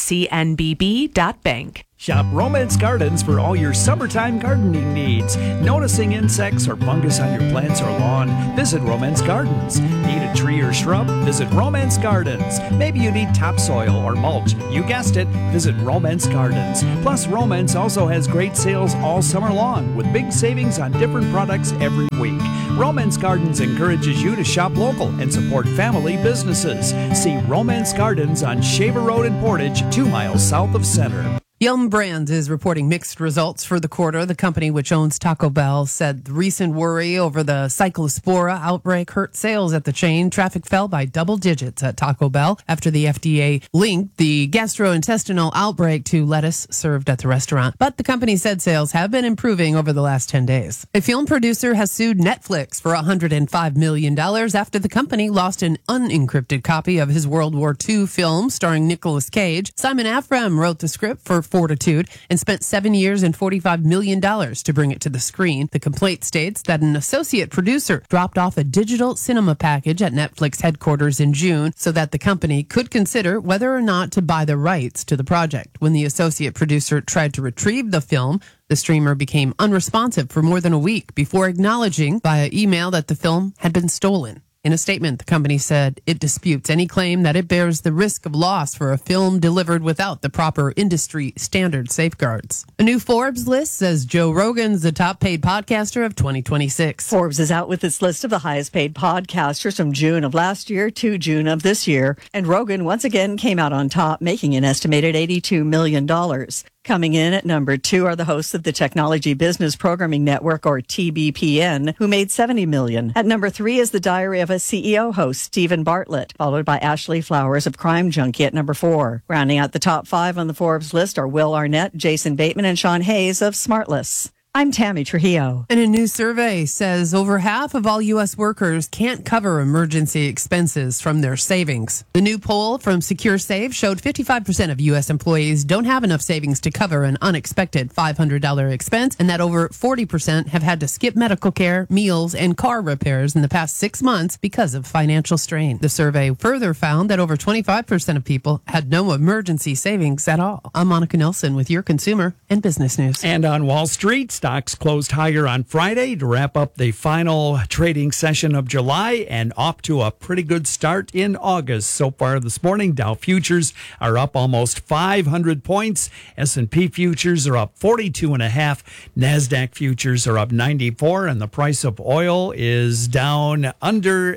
cnbb.bank. Shop Romance Gardens for all your summertime gardening needs. Noticing insects or fungus on your plants or lawn? Visit Romance Gardens. Need a tree or shrub? Visit Romance Gardens. Maybe you need topsoil or mulch. You guessed it. Visit Romance Gardens. Plus, Romance also has great sales all summer long with big savings on different products every week. Romance Gardens encourages you to shop local and support family businesses. See Romance Gardens on Shaver Road in Portage, 2 miles south of Center. Yum Brands is reporting mixed results for the quarter. The company, which owns Taco Bell, said the recent worry over the Cyclospora outbreak hurt sales at the chain. Traffic fell by double digits at Taco Bell after the FDA linked the gastrointestinal outbreak to lettuce served at the restaurant. But the company said sales have been improving over the last 10 days. A film producer has sued Netflix for $105 million after the company lost an unencrypted copy of his World War II film starring Nicolas Cage. Simon Afram wrote the script for Fortitude and spent 7 years and $45 million to bring it to the screen. The complaint states that an associate producer dropped off a digital cinema package at Netflix headquarters in June so that the company could consider whether or not to buy the rights to the project. When the associate producer tried to retrieve the film, the streamer became unresponsive for more than a week before acknowledging via email that the film had been stolen. In a statement, the company said it disputes any claim that it bears the risk of loss for a film delivered without the proper industry standard safeguards. A new Forbes list says Joe Rogan's the top paid podcaster of 2026. Forbes is out with its list of the highest paid podcasters from June of last year to June of this year. And Rogan once again came out on top, making an estimated $82 million. Coming in at number 2 are the hosts of the Technology Business Programming Network, or TBPN, who made $70 million. At number 3 is the Diary of a CEO host, Stephen Bartlett, followed by Ashley Flowers of Crime Junkie at number 4. Rounding out the top 5 on the Forbes list are Will Arnett, Jason Bateman, and Sean Hayes of Smartless. I'm Tammy Trujillo. And a new survey says over half of all U.S. workers can't cover emergency expenses from their savings. The new poll from SecureSave showed 55% of U.S. employees don't have enough savings to cover an unexpected $500 expense, and that over 40% have had to skip medical care, meals, and car repairs in the past 6 months because of financial strain. The survey further found that over 25% of people had no emergency savings at all. I'm Monica Nelson with your consumer and business news. And on Wall Street, stocks closed higher on Friday to wrap up the final trading session of July and off to a pretty good start in August. So far this morning, Dow futures are up almost 500 points. S&P futures are up 42.5. NASDAQ futures are up 94, and the price of oil is down under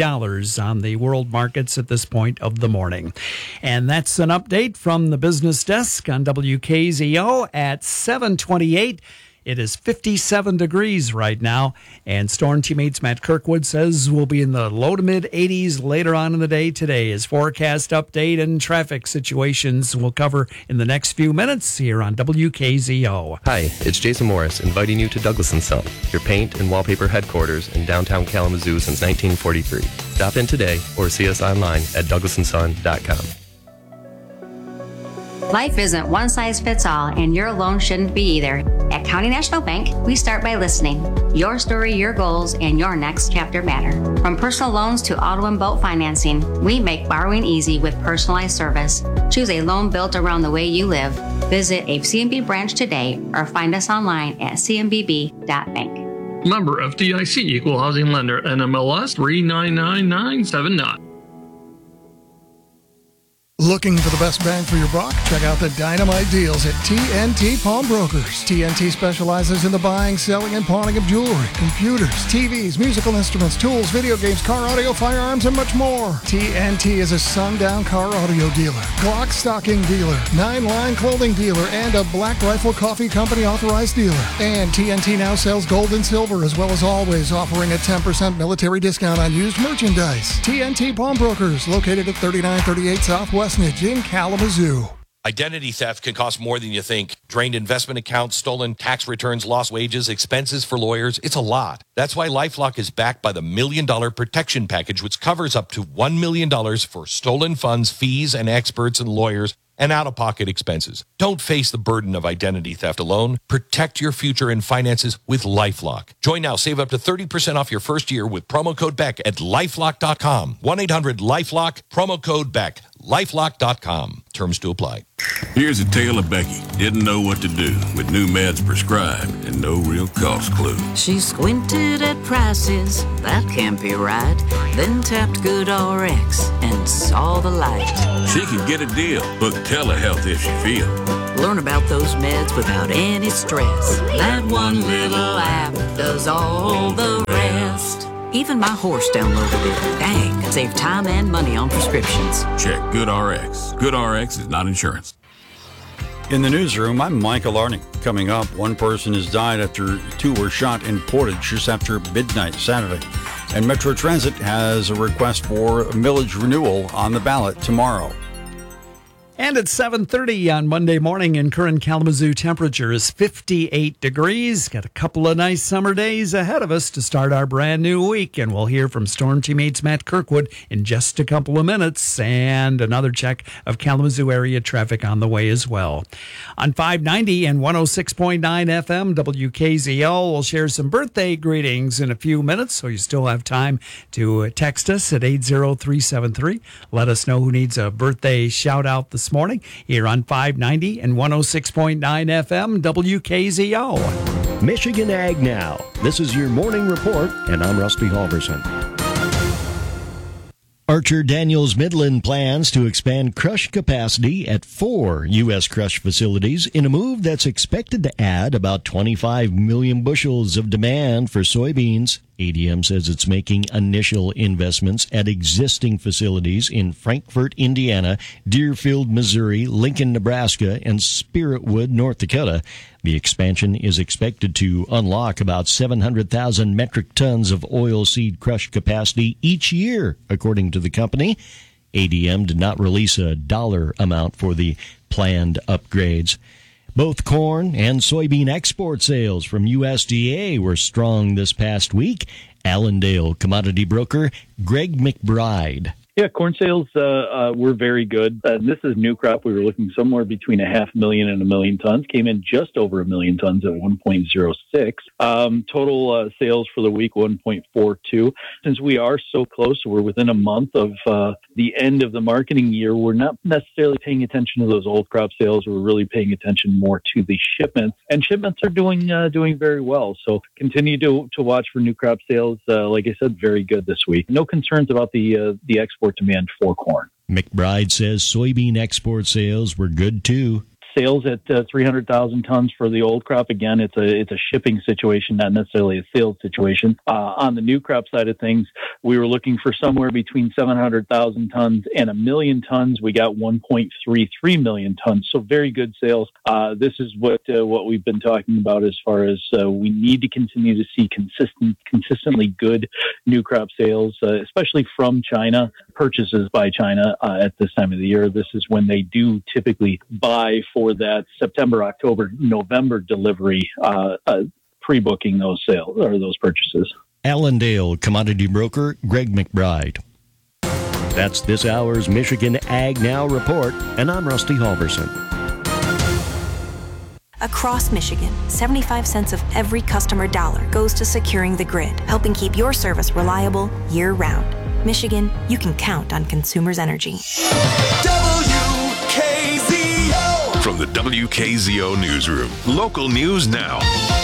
$80 on the world markets at this point of the morning. And that's an update from the business desk on WKZO at 7:28. It is 57 degrees right now, and Storm Teammates Matt Kirkwood says we'll be in the low to mid 80s later on in the day today. His forecast update and traffic situations we'll cover in the next few minutes here on WKZO. Hi, it's Jason Morris inviting you to Douglas & Son, your paint and wallpaper headquarters in downtown Kalamazoo since 1943. Stop in today or see us online at douglasandson.com. Life isn't one size fits all, and your loan shouldn't be either. At County National Bank, we start by listening. Your story, your goals, and your next chapter matter. From personal loans to auto and boat financing, we make borrowing easy with personalized service. Choose a loan built around the way you live. Visit a CNB branch today or find us online at cnbb.bank. Member FDIC, Equal Housing Lender, NMLS 399979. Looking for the best bang for your buck? Check out the dynamite deals at TNT Pawnbrokers. TNT specializes in the buying, selling, and pawning of jewelry, computers, TVs, musical instruments, tools, video games, car audio, firearms, and much more. TNT is a sundown car audio dealer, Glock stocking dealer, 9-line clothing dealer, and a Black Rifle Coffee Company authorized dealer. And TNT now sells gold and silver, as well as always offering a 10% military discount on used merchandise. TNT Pawnbrokers, located at 3938 Southwest in Kalamazoo. Identity theft can cost more than you think. Drained investment accounts, stolen tax returns, lost wages, expenses for lawyers. It's a lot. That's why LifeLock is backed by the $1 Million Protection Package, which covers up to $1 million for stolen funds, fees, and experts and lawyers and out-of-pocket expenses. Don't face the burden of identity theft alone. Protect your future and finances with LifeLock. Join now. Save up to 30% off your first year with promo code BECK at LifeLock.com. 1-800-LifeLock, promo code BECK. LifeLock.com. Terms to apply. Here's a tale of Becky. Didn't know what to do with new meds prescribed and no real cost clue. She squinted at prices, that can't be right. Then tapped GoodRx and saw the light. She could get a deal, book telehealth if she feels. Learn about those meds without any stress. That one little app does all the rest. Even my horse downloaded it. Dang, save time and money on prescriptions. Check GoodRx. GoodRx is not insurance. In the newsroom, I'm Michael Arning. Coming up, one person has died after two were shot in Portage just after midnight Saturday. And Metro Transit has a request for millage renewal on the ballot tomorrow. And it's 7:30 on Monday morning, and current Kalamazoo temperature is 58 degrees. Got a couple of nice summer days ahead of us to start our brand new week, and we'll hear from Storm Teammates Matt Kirkwood in just a couple of minutes, and another check of Kalamazoo area traffic on the way as well. On 590 and 106.9 FM, WKZO, we'll share some birthday greetings in a few minutes, so you still have time to text us at 80373. Let us know who needs a birthday shout-out this morning here on 590 and 106.9 FM WKZO. Michigan Ag Now. This is your morning report, and I'm Rusty Halverson. Archer Daniels Midland plans to expand crush capacity at 4 U.S. crush facilities in a move that's expected to add about 25 million bushels of demand for soybeans. ADM says it's making initial investments at existing facilities in Frankfort, Indiana, Deerfield, Missouri, Lincoln, Nebraska, and Spiritwood, North Dakota. The expansion is expected to unlock about 700,000 metric tons of oilseed crush capacity each year, according to the company. ADM did not release a dollar amount for the planned upgrades. Both corn and soybean export sales from USDA were strong this past week. Allendale commodity broker Greg McBride. Yeah, corn sales were very good. This is new crop. We were looking somewhere between 500,000 and 1 million tons. Came in just over 1 million tons at 1.06. Total sales for the week, 1.42. Since we are so close, we're within a month of the end of the marketing year, we're not necessarily paying attention to those old crop sales. We're really paying attention more to the shipments. And shipments are doing very well. So continue to watch for new crop sales. Like I said, very good this week. No concerns about the export demand for corn. McBride says soybean export sales were good too. Sales at 300,000 tons for the old crop. Again, it's a shipping situation, not necessarily a sales situation. On the new crop side of things, we were looking for somewhere between 700,000 tons and 1 million tons. We got 1.33 million tons. So very good sales. This is what we've been talking about as far as we need to continue to see consistently good new crop sales, especially from China, purchases by China at this time of the year. This is when they do typically buy for that September, October, November delivery, pre-booking those sales or those purchases. Allendale commodity broker Greg McBride. That's this hour's Michigan Ag Now report, and I'm Rusty Halverson. Across Michigan, 75 cents of every customer dollar goes to securing the grid, helping keep your service reliable year-round. Michigan, you can count on Consumers Energy. From the WKZO Newsroom, local news now.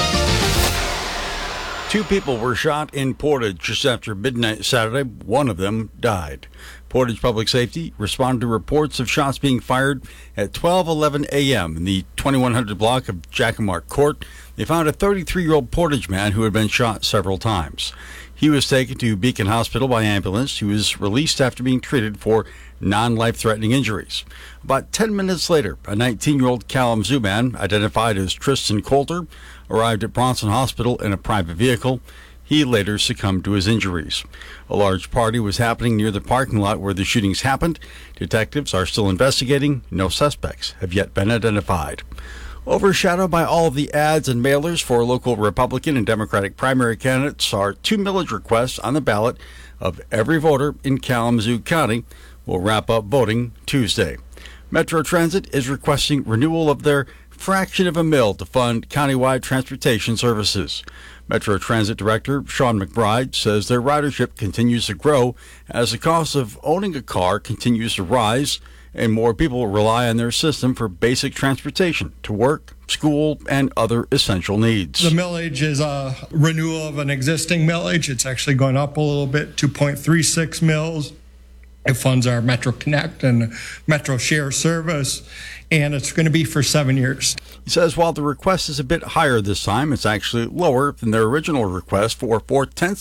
2 people were shot in Portage just after midnight Saturday. One of them died. Portage Public Safety responded to reports of shots being fired at 12:11 a.m. in the 2100 block of Jacquemart Court. They found a 33-year-old Portage man who had been shot several times. He was taken to Beacon Hospital by ambulance. He was released after being treated for non-life-threatening injuries. About 10 minutes later, a 19-year-old Kalamazoo man, identified as Tristan Coulter, arrived at Bronson Hospital in a private vehicle. He later succumbed to his injuries. A large party was happening near the parking lot where the shootings happened. Detectives are still investigating. No suspects have yet been identified. Overshadowed by all of the ads and mailers for local Republican and Democratic primary candidates are 2 millage requests on the ballot of every voter in Kalamazoo County. Will wrap up voting Tuesday. Metro Transit is requesting renewal of their fraction of a mil to fund countywide transportation services. Metro Transit Director Sean McBride says their ridership continues to grow as the cost of owning a car continues to rise and more people rely on their system for basic transportation to work, school, and other essential needs. The millage is a renewal of an existing millage. It's actually going up a little bit, 2.36 mils. It funds our Metro Connect and Metro Share service, and it's going to be for 7 years. He says while the request is a bit higher this time, it's actually lower than their original request for 4/10